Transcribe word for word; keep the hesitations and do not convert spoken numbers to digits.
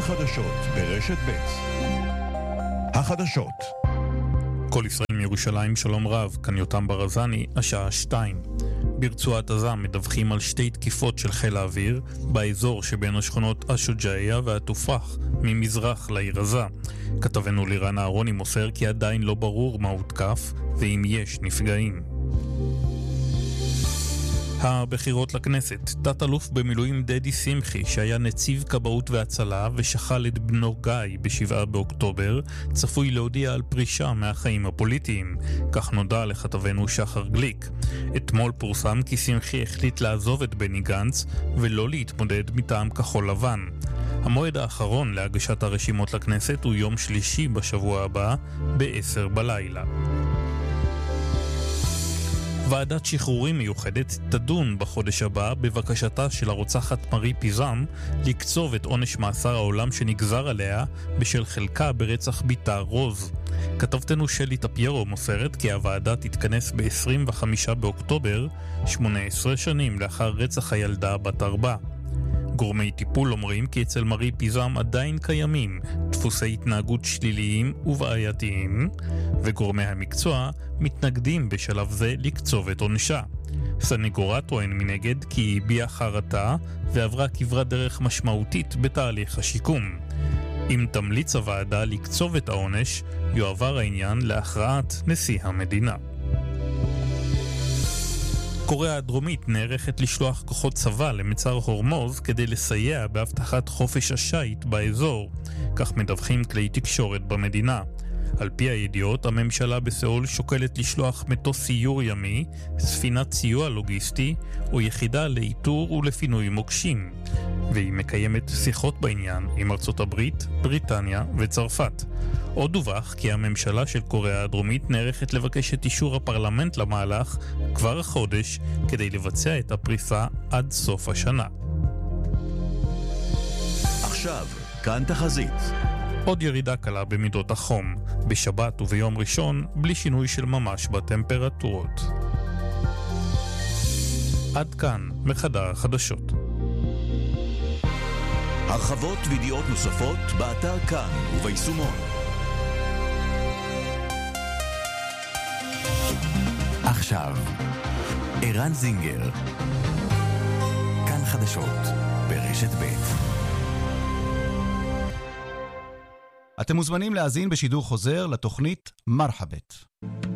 חדשות ברשת ב'. החדשות. כל ישראל מירושלים, שלום רב, כאן יותם ברזני, השעה שתיים. ברצועת עזה מדווחים על שתי תקיפות של חיל האוויר באזור שבין השכונות השוג'איה והתופח ממזרח לעיר עזה. כתבנו לירן אהרוני מוסר כי עדיין לא ברור מה הותקף ואם יש נפגעים. הבחירות לכנסת. תת-אלוף במילואים דדי שמחי, שהיה נציב כבאות והצלה ושכל את בנו גיא בשבעה באוקטובר, צפוי להודיע על פרישה מהחיים הפוליטיים. כך נודע לכתבנו שחר גליק. אתמול פורסם כי שמחי החליט לעזוב את בני גנץ ולא להתמודד מטעם כחול לבן. המועד האחרון להגשת הרשימות לכנסת הוא יום שלישי בשבוע הבא ב-עשר בלילה. ועדת שחרורים מיוחדת תדון בחודש הבא בבקשתה של הרוצחת מארי פיזם לקצוב את עונש מאסר העולם שנגזר עליה בשל חלקה ברצח ביתה רוז. כתבתנו שלי טפיירו מוסרת כי הוועדה תתכנס ב-עשרים וחמישה באוקטובר, שמונה עשרה שנים לאחר רצח הילדה בת ארבע. גורמי טיפול אומרים כי אצל מארי פיזם עדיין קיימים דפוסי התנהגות שליליים ובעייתיים, וגורמי המקצוע מתנגדים בשלב זה לקצוב את עונשה. סניגורה טוען מנגד כי היא הביעה חרטה ועברה כברת דרך משמעותית בתהליך השיקום. אם תמליץ הוועדה לקצוב את העונש, יועבר העניין להכרעת נשיא המדינה. קוריאה הדרומית נערכת לשלוח כוחות צבא למצר הורמוז כדי לסייע בהבטחת חופש השייט באזור, כך מדווחים כלי תקשורת במדינה. על פי הידיעות, הממשלה בסאול שוקלת לשלוח מטוס סיור ימי, ספינת סיוע לוגיסטי או יחידה לאיתור ולפינוי מוקשים, והיא מקיימת שיחות בעניין עם ארצות הברית, בריטניה וצרפת. עוד דווח כי הממשלה של קוריאה הדרומית נערכת לבקש את אישור הפרלמנט למהלך כבר החודש כדי לבצע את הפריסה עד סוף השנה. עכשיו, כאן תחזית. עוד ירידה קלה במידות החום, בשבת וביום ראשון בלי שינוי של ממש בטמפרטורות. עד כאן מחדר החדשות. הרחבות וידיעות נוספות באתר כאן וביישומון. עכשיו, ערן זינגר. כאן חדשות ברשת ב'. אתם מוזמנים להאזין בשידור חוזר לתוכנית מרחבת.